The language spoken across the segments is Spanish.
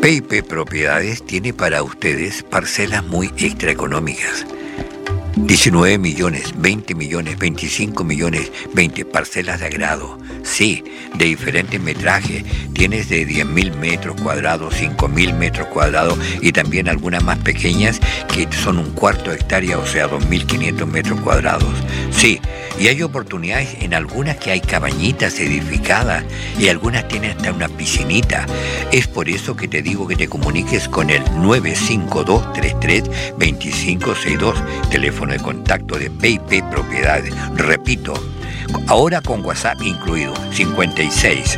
PIP Propiedades tiene para ustedes parcelas muy extraeconómicas. 19 millones, 20 millones, 25 millones, 20 parcelas de agrado. Sí, de diferentes metrajes. Tienes de 10.000 metros cuadrados, 5.000 metros cuadrados y también algunas más pequeñas que son un cuarto de hectárea, o sea, 2.500 metros cuadrados. Sí, y hay oportunidades en algunas que hay cabañitas edificadas y algunas tienen hasta una piscinita. Es por eso que te digo que te comuniques con el 952332562, teléfono de contacto de PIP Propiedades. Repito, ahora con WhatsApp incluido, 56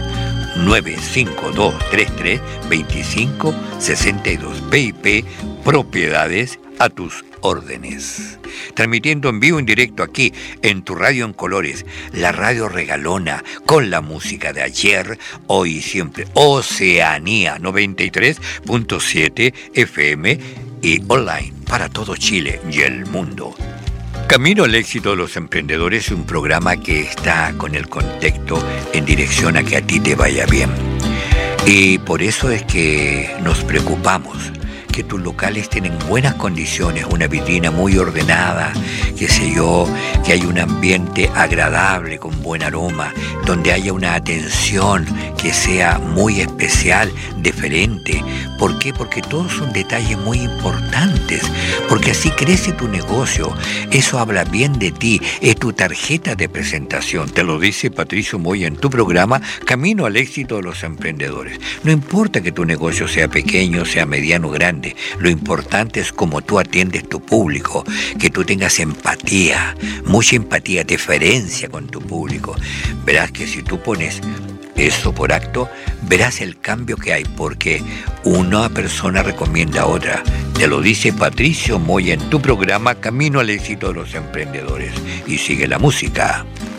952332562. PIP Propiedades, a tus órdenes. Transmitiendo en vivo, en directo aquí en tu radio en colores, la radio regalona, con la música de ayer, hoy y siempre. Oceanía 93.7 FM y online para todo Chile y el mundo. Camino al éxito de los emprendedores es un programa que está con el contexto en dirección a que a ti te vaya bien. Y por eso es que nos preocupamos que tus locales tienen buenas condiciones, una vitrina muy ordenada, qué sé yo, que haya un ambiente agradable con buen aroma, donde haya una atención que sea muy especial, diferente. ¿Por qué? Porque todos son detalles muy importantes, porque así crece tu negocio, eso habla bien de ti, es tu tarjeta de presentación. Te lo dice Patricio Moya en tu programa Camino al éxito de los emprendedores. No importa que tu negocio sea pequeño, sea mediano o grande, lo importante es cómo tú atiendes tu público, que tú tengas empatía, mucha empatía, deferencia con tu público. Verás que si tú pones eso por acto, verás el cambio que hay, porque una persona recomienda a otra. Te lo dice Patricio Moya en tu programa Camino al éxito de los emprendedores. Y sigue la música.